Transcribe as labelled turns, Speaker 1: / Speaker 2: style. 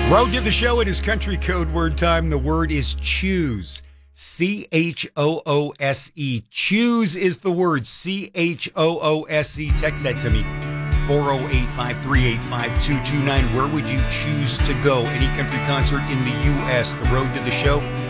Speaker 1: Road to the show. It is country code word time. The word is choose. C-H-O-O-S-E. Choose is the word. C-H-O-O-S-E. Text that to me. 408-538-5229. Where would you choose to go? Any country concert in the U.S. The road to the show.